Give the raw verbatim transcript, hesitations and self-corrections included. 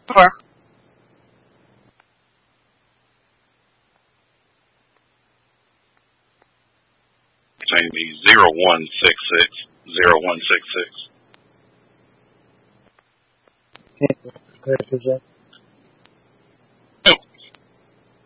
Sure. Jamie zero one six six zero one six six. Okay, correct, is that?